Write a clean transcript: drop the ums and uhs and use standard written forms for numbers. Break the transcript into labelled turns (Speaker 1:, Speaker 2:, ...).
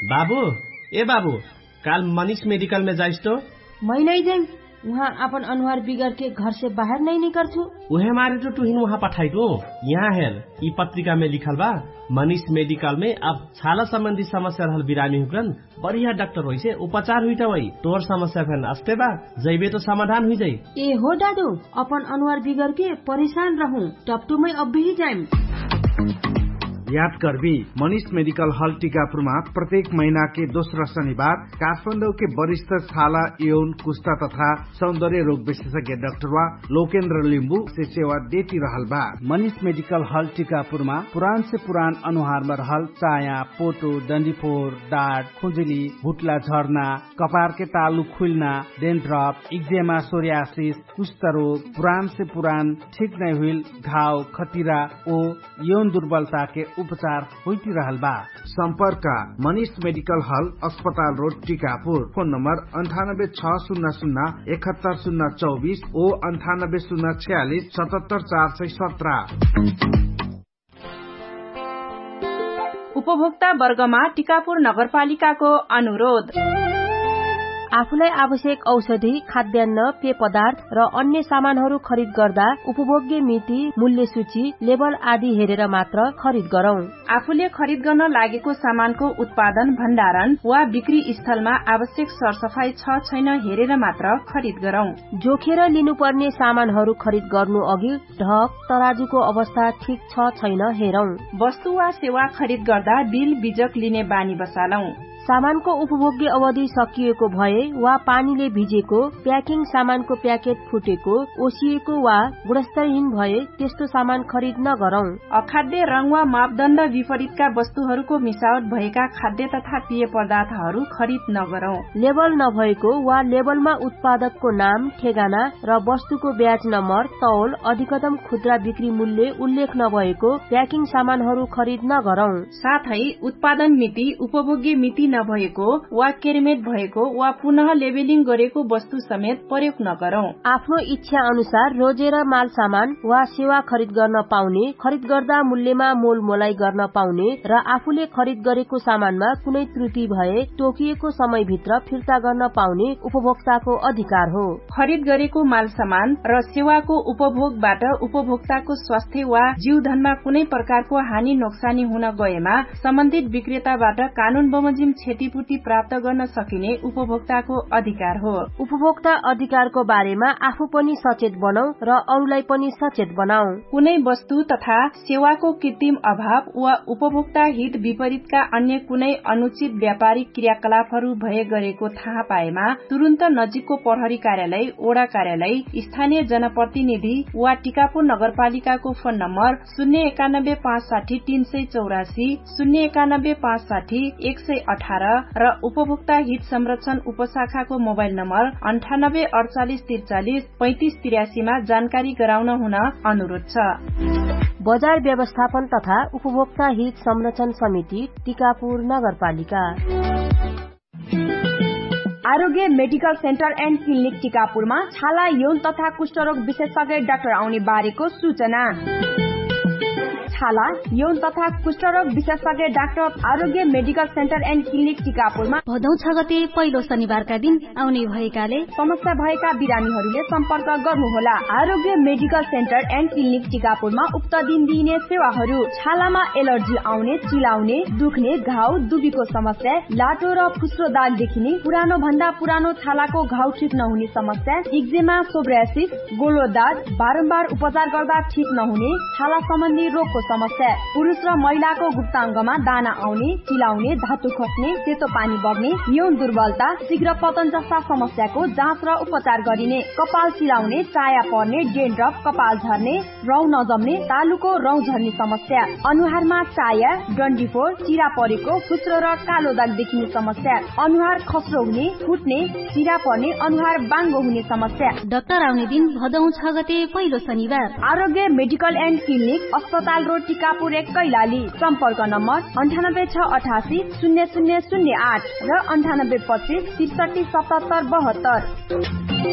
Speaker 1: बाबू ए बाबू काल मनीष मेडिकल में जाइस तो?
Speaker 2: मैं नहीं जाऊँ, वहाँ अपन अनुहार बिगड़ के घर से बाहर नहीं निकलूं।
Speaker 1: उहे मारे तो तुहिन वहाँ पठाई दो। यहाँ हेर ई पत्रिका में लिखल बा मनीष मेडिकल में अब छाला संबंधी समस्या रहल बिरामी हुकन बढ़िया डॉक्टर होइसे उपचार हुई वही तोर समस्या फेन अस्ते बा जैबे तो समाधान हुई जाई।
Speaker 2: ए हो दादू अपन अनुहार बिगड़ के परेशान रहूं टपटू में अब भी जाऊं।
Speaker 3: याद करबी मनीष मेडिकल हॉल टीकापुरमा प्रत्येक महीना के दोस्रो शनिवार काठमाडौँ के वरिष्ठ छाला यौन कुष्ठा तथा सौंदर्य रोग विशेषज्ञ डाक्टर लोकेन्द्र लिम्बू से सेवा देती रहल बा। मनीष मेडिकल हॉल टीकापुरमा पुरान से पुरान अनुहार में रहल चाया, पोटो, डंडीफोर, डाँट, खुजुली, भुटला झर्ना, कपार के तालु खुलना, डेन्ड्रफ, एक्जेमा, सोरियासिस, कुष्ठ रोग, पुरान से पुरान ठीक नहीं हुई घाव, खतिरा ओ यौन दुर्बलता के उपचार होती रहल बा। संपर्क मनीष मेडिकल हॉल अस्पताल रोड टीकापुर। फोन नंबर 9860017024 ओ 9806477417।
Speaker 4: उपभोक्ता वर्गमा टीकापुर नगरपालिकाको अनुरोध।
Speaker 2: आफूलाई आवश्यक औषधि, खाद्यान्न, पेय पदार्थ र अन्य सामानहरू खरिद गर्दा उपभोग्य मिति, मूल्य सूची, लेबल आदि हेरेर मात्र खरिद गरौं।
Speaker 4: आफूले खरिद गर्न लागेको सामानको उत्पादन, भण्डारण वा बिक्री स्थलमा आवश्यक सरसफाई छ छैन हेरेर मात्र खरिद गरौं।
Speaker 2: जोखेर लिनुपर्ने सामानहरू खरिद गर्नु अघि ढक, तराजुको अवस्था ठीक छ छैन हेरौं।
Speaker 4: वस्तु वा सेवा खरिद गर्दा बिल बीजक लिने बानी बसालौं।
Speaker 2: सामानको उपभोग्य अवधि सकिएको भए वा पानीले भिजेको, प्याकिङ सामानको प्याकेट फुटेको, ओसिएको वा गुणस्तरहीन भए त्यस्तो सामान खरिद नगरौं।
Speaker 4: अखाद्य रंग वा मापदण्ड विपरीतका वस्तुहरूको मिसावट भएका खाद्य तथा पेय पदार्थहरू खरिद नगरौं।
Speaker 2: लेबल नभएको वा लेबलमा उत्पादकको नाम, ठेगाना र वस्तुको ब्याज नम्बर, तौल, अधिकतम खुद्रा बिक्री मूल्य उल्लेख नभएको प्याकिङ सामानहरू खरिद नगरौं।
Speaker 4: साथै उत्पादन मिति, उपभोग्य मिति नभएको वा केरमेट भएको वा पुनः लेबलिङ गरेको वस्तु समेत प्रयोग नगरौं।
Speaker 2: आफ्नो इच्छा अनुसार रोजेर माल सामान वा सेवा खरिद गर्न पाउने, खरिद गर्दा मूल्यमा मोल मोलाई गर्न पाउने र आफूले खरिद गरेको सामानमा कुनै त्रुटि भए तोकिएको समयभित्र फिर्ता गर्न पाउने उपभोक्ताको अधिकार हो।
Speaker 4: खरिद गरेको माल सामान र सेवाको उपभोगबाट उपभोक्ताको स्वास्थ्य वा जीवधनमा कुनै प्रकारको हानि नोक्सानी हुन गएमा सम्बन्धित विक्रेताबाट कानून बमोजिम क्षतिपूर्ति प्राप्त गर्न सकिने उपभोक्ताको अधिकार हो।
Speaker 2: उपभोक्ता अधिकारको बारेमा आफू पनि सचेत बनाऊ र अरूलाई पनि सचेत बनाऊ।
Speaker 4: कुनै वस्तु तथा सेवाको कृत्रिम अभाव वा उपभोक्ता हित विपरीतका अन्य कुनै अनुचित व्यापारिक क्रियाकलापहरू भए गरेको थाहा पाएमा तुरन्त नजिकको प्रहरी कार्यालय, ओडा कार्यालय, स्थानीय जनप्रतिनिधि वा टीकापुर नगरपालिकाको फोन नम्बर 091560384, 091560118 र उपभोक्ता हित संरक्षण उपशाखाको मोबाइल नम्बर 9848433583 मा जानकारी गराउन हुन अनुरोध छ।
Speaker 2: बजार व्यवस्थापन तथा उपभोक्ता हित संरक्षण समिति, टीकापुर नगरपालिका।
Speaker 5: आरोग्य मेडिकल सेन्टर एन्ड क्लिनिक टीकापुरमा छाला, यौन तथा कुष्ठरोग विशेषज्ञ डाक्टर आउने बारेको सूचना। छाला, यौन तथा कुष्ठरोग विशेषज्ञ doctor Aarogya medical centre and clinic टीकापुरमा
Speaker 6: भदौ 6 गते पहिलो शनिबारका दिन आउने भएकाले
Speaker 5: समस्या भएका बिरामीहरूले सम्पर्क गर्नुहोला। आरोग्य मेडिकल सेन्टर एन्ड क्लिनिक टीकापुरमा उक्त दिन दिइने सेवाहरू: छालामा एलर्जी आउने, चिलाउने, दुख्ने, घाउ, दुबीको समस्या, लाटो र फुस्रो दाग देखिने, पुरानो भन्दा पुरानो छालाको घाउ ठिक नहुने समस्या, एक्जेमा, सोरियासिस, गोलो दाग, बारम्बार उपचार गर्दा ठिक नहुने, छाला सम्बन्धी रोगको समस्या, पुरुष र महिलाको गुप्ताङ्गमा दाना आउने, चिलाउने, धातु खस्ने, सेतो पानी बग्ने, यौन दुर्बलता, शीघ्र पतन जस्ता समस्याको जाँच र उपचार गरिने, कपाल चिलाउने, चाया पर्ने, डेन्ड्रफ, कपाल झर्ने, रौँ नजम्ने, तालुको रौँ झर्ने समस्या, अनुहारमा चाया, डन्डीफोर, चिरा परेको, फुस्रो र कालो दाग देखिने समस्या, अनुहार खस्रो हुने, फुट्ने, चिरा पर्ने, अनुहार बाङ्गो हुने समस्या।
Speaker 6: डाक्टर आउने दिन भदौ 6 गते पहिलो शनिबार।
Speaker 5: आरोग्य मेडिकल एन्ड क्लिनिक, अस्पताल रोड, टीकापुर 1 कैलाली। सम्पर्क नम्बर 9868800008 र 9825 637772।